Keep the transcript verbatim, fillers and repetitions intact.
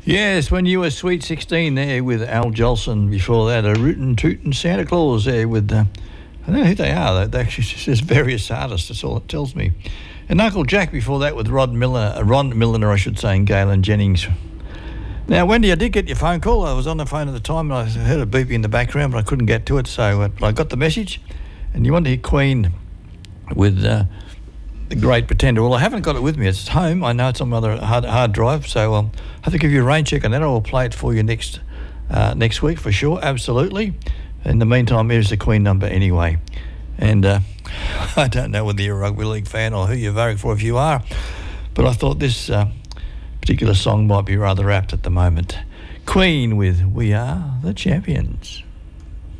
Yes, when you were Sweet sixteen there with Al Jolson, before that, a rootin' tootin' Santa Claus there with, uh, I don't know who they are, they actually says various artists, that's all it tells me. And Uncle Jack before that with Rod Miller, uh, Ron Milliner, I should say, and Galen Jennings. Now, Wendy, I did get your phone call. I was on the phone at the time and I heard a beeping in the background, but I couldn't get to it, so uh, I got the message. And you wanted to hear Queen with uh, The Great Pretender. Well, I haven't got it with me. It's at home. I know it's on my other hard, hard drive, so I'll have to give you a rain check on that. I will play it for you next uh, next week for sure, absolutely. In the meantime, here's the Queen number anyway. And uh, I don't know whether you're a rugby league fan or who you're voting for if you are, but I thought this uh, particular song might be rather apt at the moment. Queen with We Are the Champions.